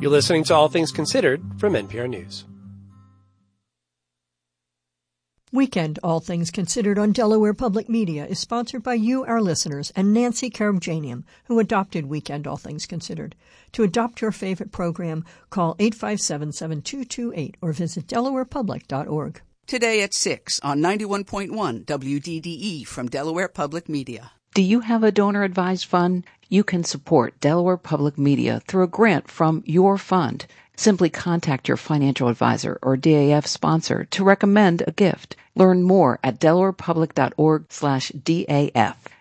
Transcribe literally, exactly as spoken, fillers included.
You're listening to All Things Considered from N P R News. Weekend All Things Considered on Delaware Public Media is sponsored by you, our listeners, and Nancy Karabjanian, who adopted Weekend All Things Considered. To adopt your favorite program, call eight five seven, seven two two eight or visit delaware public dot org. Today at six on ninety-one point one W D D E from Delaware Public Media. Do you have a donor-advised fund? You can support Delaware Public Media through a grant from your fund. Simply contact your financial advisor or D A F sponsor to recommend a gift. Learn more at delaware public dot org slash D A F.